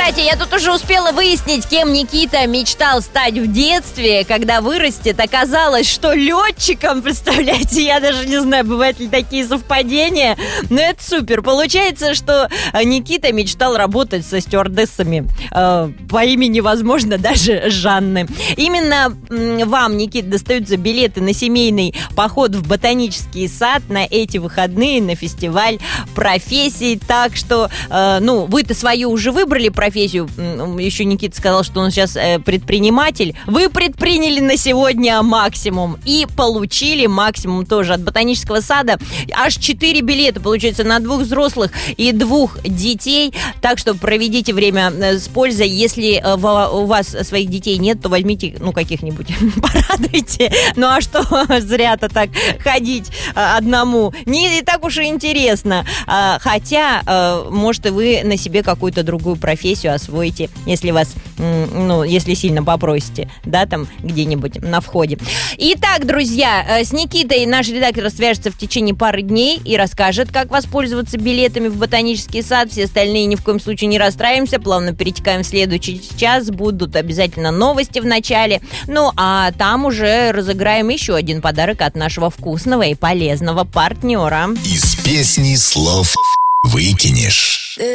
Кстати, я тут уже успела выяснить, кем Никита мечтал стать в детстве, когда вырастет. Оказалось, что летчиком, представляете, я даже не знаю, бывают ли такие совпадения, но это супер. Получается, что Никита мечтал работать со стюардессами по имени, возможно, даже Жанны. Именно вам, Никита, достаются билеты на семейный поход в ботанический сад на эти выходные, на фестиваль профессий. Так что, вы-то свою уже выбрали профессию. Еще Никита сказал, что он сейчас предприниматель. Вы предприняли на сегодня максимум и получили максимум тоже от ботанического сада. Аж 4 билета, получается, на 2 взрослых и 2 детей. Так что проведите время с пользой. Если у вас своих детей нет, то возьмите, каких-нибудь, порадуйте. Ну а что зря-то так ходить одному? Не так уж и интересно. Хотя, может, и вы на себе какую-то другую профессию освоите, если вас, если сильно попросите, да, там где-нибудь на входе. Итак, друзья, с Никитой наш редактор свяжется в течение пары дней и расскажет, как воспользоваться билетами в ботанический сад. Все остальные ни в коем случае не расстраиваемся, плавно перетекаем в следующий час, будут обязательно новости в начале. Ну, а там уже разыграем еще один подарок от нашего вкусного и полезного партнера. Из песни слов выкинешь.